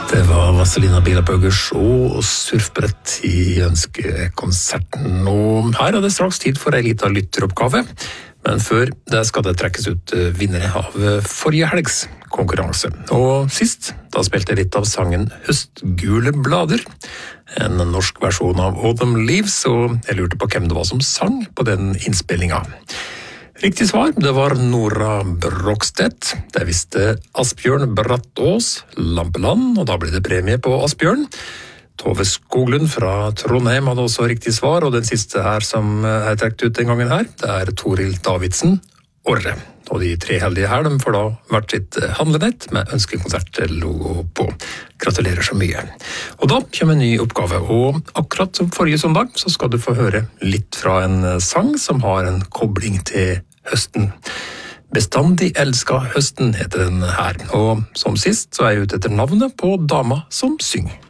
Det var Vazelina Bilopphøggers og surfbrett i ønskekonserten. Og her er det straks tid for en liten lytteroppgave. Men før det skal det trekkes ut vinnere av forrige helgs konkurranse. Og sist, da spilte jeg litt av sangen Høstgule blader, en norsk versjon av Autumn Leaves, og jeg lurte på hvem det var som sang på den innspillingen. Riktig svar, det var Nora Brokstedt. Det visste Asbjørn Brattås, Lampeland, og da ble det premie på Asbjørn. Tove Skoglund fra Trondheim hadde også riktig svar, og den siste her som er trekt ut den gangen her, det er Toril Davidsen, Orre. Og de tre heldige her, de får da hvert sitt handlenett med ønskekonsert-logo på. Gratulerer så mye. Og da kommer en ny oppgave, og akkurat som forrige søndag så skal du få høre litt fra en sang som har en kobling til høsten. Bestandig elska høsten heter den her, og som sist så er jeg ute etter navnet på dama som synger.